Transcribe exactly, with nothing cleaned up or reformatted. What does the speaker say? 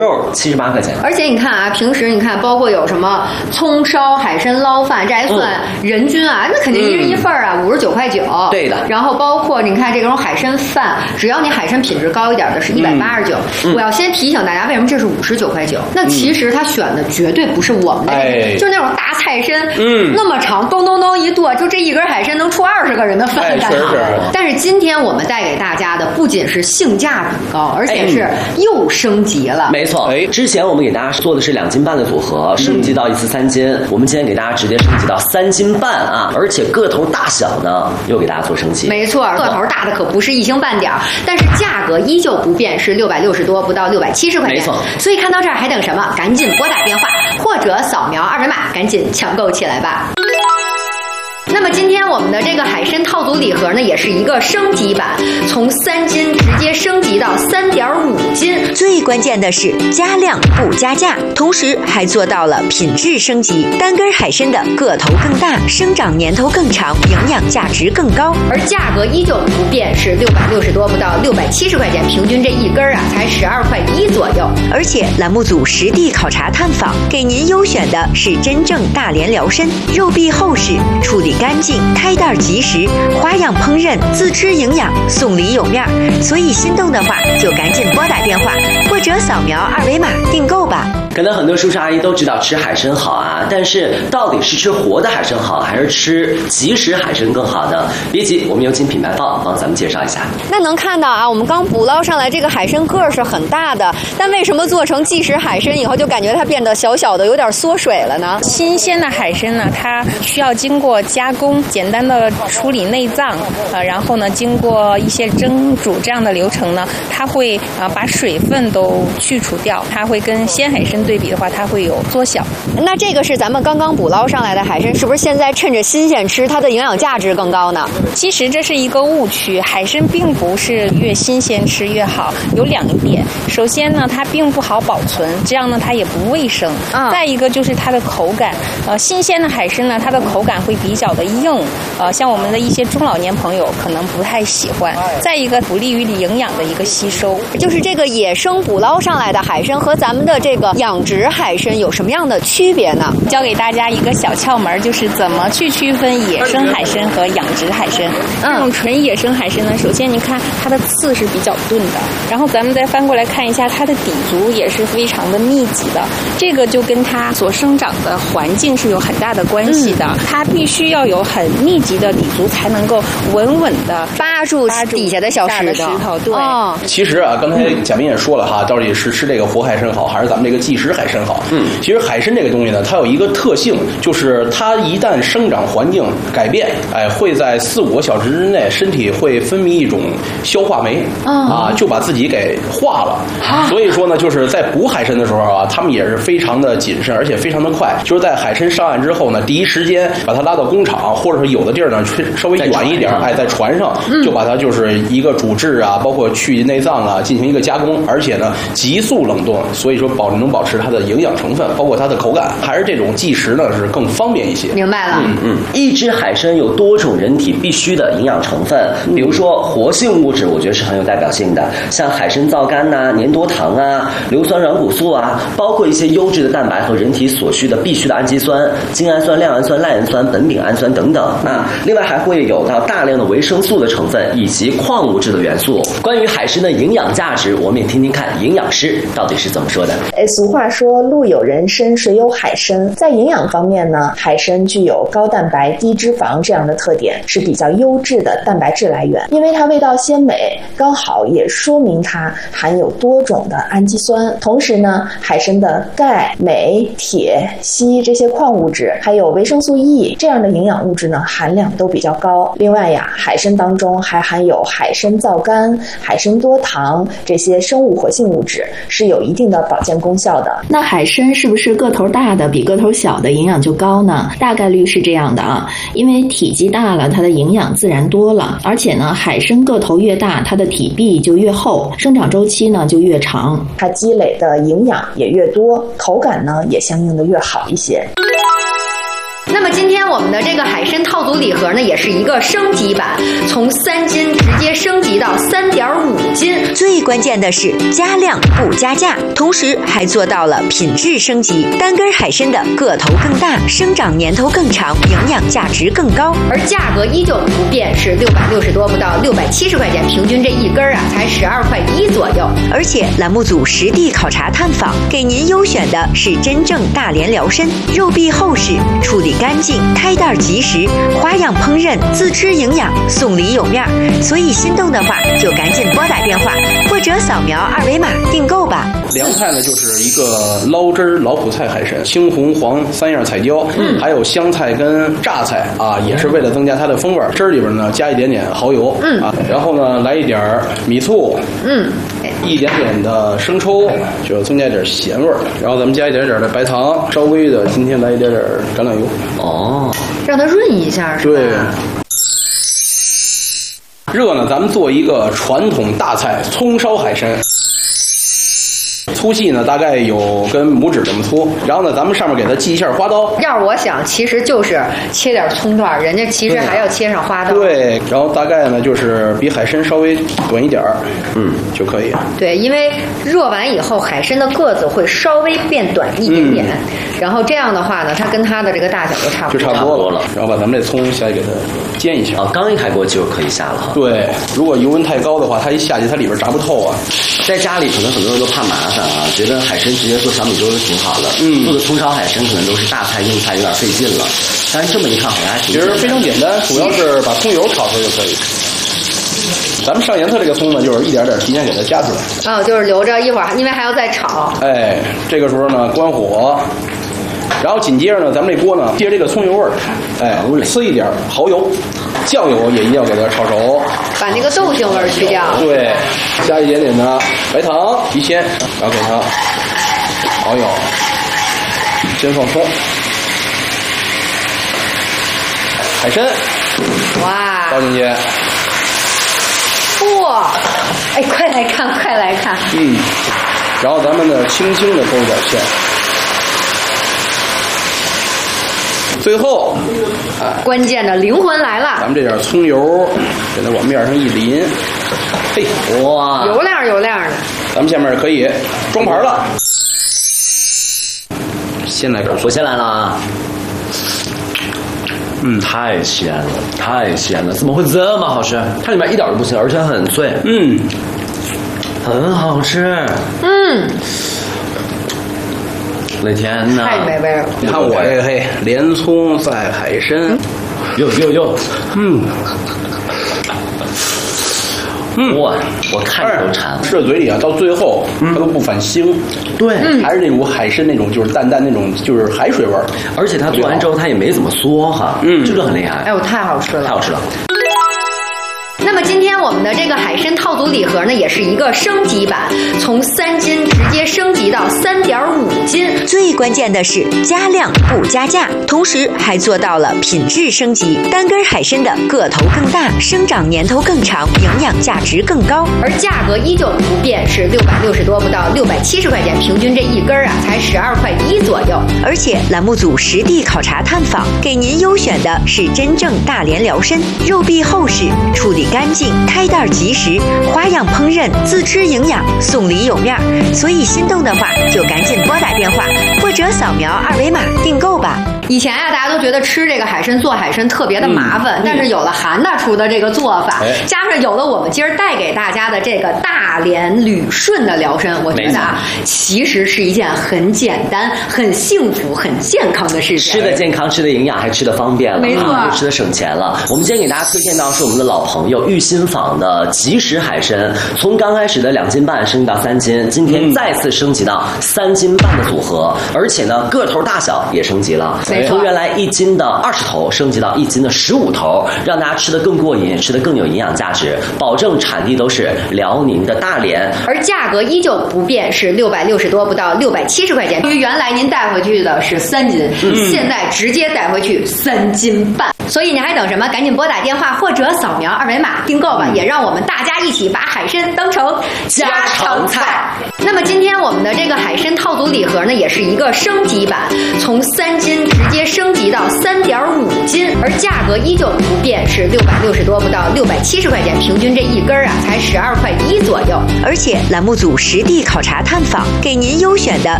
肉七十八块钱。 而且你看啊，平时你看，包括有什么葱烧、海参捞饭，这还算人均啊，嗯、那肯定一人一份啊，五十九块九。 对的。 然后包括你看这种海参饭，只要你海参品质高一点的是一百八十九。我要先提醒大家，为什么这是五十九块九？那其实他选的绝对不是我们的， 哎、 就是那种大菜参，嗯，那么长，咚咚咚一剁，就这一根海参能出二十个人的饭干。 哎、是是。 但是今天我们带给大家的不仅是性价比高，而且是又升级了。 没错，哎，之前我们给大家做的是两斤半的组合，升级到一次三斤。嗯、我们今天给大家直接升级到三斤半啊，而且个头大小呢又给大家做升级。 没错，个头大的可不是一星半点，但是价格依旧不变，是六百六十多，不到六百七十块钱。 没错， 所以看到这儿还等什么？赶紧拨打电话或者扫描二维码，赶紧抢购起来吧。那么今天我们的这个海参套组礼盒呢，也是一个升级版，从三斤直接升级到三点五斤。 最关键的是加量不加价，同时还做到了品质升级。单根海参的个头更大，生长年头更长，营养价值更高， 而价格依旧不变，是六百六十多，不到六百七十块钱，平均这一根啊才十二块一左右。 而且栏目组实地考察探访，给您优选的是真正大连辽参，肉壁厚实，处理干净，开袋及时，花样烹饪，自吃营养，送礼有面。所以心动的话就赶紧拨打电话或者扫描二维码订购吧。 可能很多叔叔阿姨都知道吃海参好啊，但是到底是吃活的海参好，还是吃即食海参更好呢？别急，我们有请品牌方帮咱们介绍一下。 那能看到啊，我们刚捕捞上来这个海参个是很大的，但为什么做成即食海参以后就感觉它变得小小的，有点缩水了呢？ 新鲜的海参呢，它需要经过加工，简单的处理内脏，呃，然后呢，经过一些蒸煮这样的流程呢，它会啊、呃、把水分都去除掉，它会跟鲜海参对比的话，它会有缩小。 那这个是咱们刚刚捕捞上来的海参，是不是现在趁着新鲜吃，它的营养价值更高呢？ 其实这是一个误区，海参并不是越新鲜吃越好，有两点。首先呢，它并不好保存，这样呢它也不卫生。啊、再一个就是它的口感，呃，新鲜的海参呢，它的口感会比较的硬，呃，像我们的一些中老年朋友可能不太喜欢。再一个不利于营养的一个吸收。 就是这个野生捕捞上来的海参和咱们的这个养殖海参有什么样的区别呢？ 教给大家一个小窍门，就是怎么去区分野生海参和养殖海参。这种纯野生海参呢，首先你看它的刺是比较钝的，然后咱们再翻过来看一下它的底足也是非常的密集的，这个就跟它所生长的环境是有很大的关系的。嗯、它必须要有很密集的底足，才能够稳稳的扒住底下的小石头。 石头对、 哦。其实啊，刚才贾斌也说了哈，到底是吃这个活海参好，还是咱们这个即食海参好？嗯，其实海参这个东西呢，它有一个特性，就是它一旦生长环境改变，哎，会在四五个小时之内，身体会分泌一种消化酶，哦、啊，就把自己给化了。啊、所以说呢，就是在捕海参的时候啊，他们也是非常的谨慎，而且非常的快。就是在海参上岸之后呢，第一时间把它拉到工厂，或者是有的地儿呢稍微远一点，哎，在船上就把它就是一个煮制啊，包括去内脏啊，进行一个加工，而且呢急速冷冻，所以说保能保持它的营养成分，包括它的口感，还是这种即食呢是更方便一些。 明白了。 嗯嗯，一只海参有多种人体必须的营养成分，比如说活性物质，我觉得是很有代表性的，像海参皂苷呐、粘多糖啊、硫酸软骨素啊，包括一些优质的蛋白和人体所需的必须的氨基酸、精氨酸、亮氨酸、赖氨酸、苯丙氨酸等等啊。另外还会有到大量的维生素的成分以及矿物质的元素。关于海参的营养价值，我们也听听看营养师到底是怎么说的。 哎，俗话说路有人参，水有海参。在营养方面呢，海参具有高蛋白、低脂肪这样的特点，是比较优质的蛋白质来源。因为它味道鲜美，刚好也说明它含有多种的氨基酸。同时呢，海参的钙、镁、铁、硒这些矿物质，还有维生素 E 这样的营养物质呢，含量都比较高。另外呀，海参当中还含有海参皂苷、海参多糖这些生物活性物质，是有一定的保健功效的。 那海参是不是个头大的比个头小的营养就高呢？大概率是这样的啊，因为体积大了，它的营养自然多了，而且呢，海参个头越大，它的体壁就越厚，生长周期呢就越长， 它积累的营养也越多，口感呢也相应的越好一些。 那么今天我们的这个海参套组礼盒呢，也是一个升级版，从三斤直接升级到三点五斤。 最关键的是加量不加价，同时还做到了品质升级。单根海参的个头更大，生长年头更长，营养价值更高， 而价格依旧不变，是六百六十多不到六百七十块钱，平均这一根啊才十二块一左右。 而且栏目组实地考察探访，给您优选的是真正大连辽参，肉壁厚实，处理干净，开袋及时，花样烹饪，自吃营养，送礼有面。所以心动的话，就赶紧拨打电话或者扫描二维码订购吧。 凉菜呢，就是一个捞汁儿老普菜海参，青红黄三样彩椒，嗯，还有香菜跟榨菜啊，也是为了增加它的风味。汁儿里边呢加一点点蚝油，嗯啊，然后呢来一点米醋，嗯，一点点的生抽，就增加一点咸味儿。然后咱们加一点点的白糖，稍微的今天来一点点橄榄油， 哦， 让它润一下是吧？ 对。热呢，咱们做一个传统大菜葱烧海参。粗细呢，大概有跟拇指这么粗。然后呢，咱们上面给它系一下花刀。 要是我想，其实就是切点葱段，人家其实还要切上花刀。 对，然后大概呢就是比海参稍微短一点儿，嗯，就可以。 对，因为热完以后，海参的个子会稍微变短一点点，嗯、然后这样的话呢，它跟它的这个大小就差不多， 就差不多了。然后把咱们这葱下去给它煎一下。 啊，刚一开锅就可以下了。 对，如果油温太高的话，它一下去它里边炸不透啊。 在家里可能很多人都怕麻烦啊，觉得海参直接做小米粥就挺好的。嗯，做的葱烧海参可能都是大菜硬菜，有点费劲了。但是这么一看，好像还挺其实非常简单，主要是把葱油炒出来就可以。咱们上颜色这个葱呢，就是一点点提前给它夹出来。 哦，就是留着一会儿，因为还要再炒。 哎，这个时候呢，关火。然后紧接着呢，咱们这锅呢，接着这个葱油味儿，哎，呲一点蚝油，酱油也一定要给它炒熟， 把那个豆腥味儿去掉。 对，加一点点的白糖提鲜，然后给它熬油，先放葱，海参， 哇， 倒进去， 哇，哎，快来看，快来看， 嗯，然后咱们呢，轻轻的勾一点芡。最后， 啊，关键的灵魂来了， 咱们这点葱油给它往面上一淋，嘿， 哇， 油亮油亮的。 咱们下面可以装盘了。先来个， 我先来了啊。 嗯， 太鲜了，太鲜了，怎么会这么好吃？它里面一点都不咸，而且很脆， 嗯， 很好吃， 嗯。 我的天哪！ 太美味了！ 你看我这个嘿，连葱赛海参， 哟哟哟，嗯，嗯，哇，我看着都馋。 吃到嘴里啊，到最后它都不反腥， 对， 还是那种海参那种就是淡淡那种就是海水味儿， 而且它做完之后它也没怎么缩哈，嗯，这个很厉害。 哎呦，太好吃了， 太好吃了。 那么今天我们的这个海参套组礼盒呢，也是一个升级版，从三斤直接升级到三点五斤。 最关键的是加量不加价，同时还做到了品质升级。单根海参的个头更大，生长年头更长，营养价值更高， 而价格依旧不变，是六百六十多不到六百七十块钱，平均这一根啊才十二块一左右。 而且栏目组实地考察探访，给您优选的是真正大连辽参，肉壁厚实，处理干净，开袋及时，花样烹饪，自吃营养，送礼有面。所以心动的话，就赶紧拨打电话或者扫描二维码订购吧。 以前啊，大家都觉得吃这个海参做海参特别的麻烦，嗯、但是有了韩大厨的这个做法，哎、加上有了我们今儿带给大家的这个大连旅顺的辽参，我觉得啊，其实是一件很简单、很幸福、很健康的事情。 吃的健康，吃的营养，还吃的方便了， 没错， 又吃的省钱了。我们今天给大家推荐到是我们的老朋友玉新坊的即食海参，从刚开始的两斤半升级到三斤，今天再次升级到三斤半的组合，而且呢个头大小也升级了。从原来一斤的二十头升级到一斤的十五头，让大家吃得更过瘾，吃得更有营养价值，保证产地都是辽宁的大连， 而价格依旧不变，是六百六十多不到六百七十块钱。因为原来您带回去的是三斤，嗯、现在直接带回去三斤半。 所以你还等什么？赶紧拨打电话或者扫描二维码订购吧，也让我们大家一起把海参当成家常菜。那么今天我们的这个海参套组礼盒呢，也是一个升级版，从三斤直接升级到三点五斤，而价格依旧不变，是六百六十多不到六百七十块钱，平均这一根啊才十二块一左右。 而且栏目组实地考察探访，给您优选的